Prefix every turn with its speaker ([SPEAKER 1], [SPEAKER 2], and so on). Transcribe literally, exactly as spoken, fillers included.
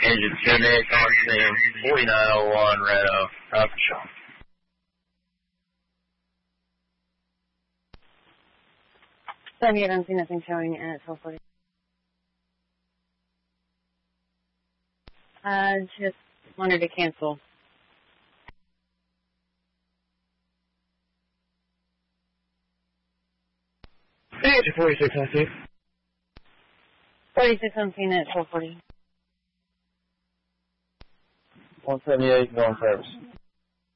[SPEAKER 1] Engine two Nick, on scene, forty-nine oh one, Reno, Roger.
[SPEAKER 2] seventy-eight, I don't see nothing showing in at twelve forty. Uh, just wanted to cancel.
[SPEAKER 3] Engine forty-six on scene.
[SPEAKER 2] forty-six on scene at twelve forty.
[SPEAKER 3] one seventy-eight, going service.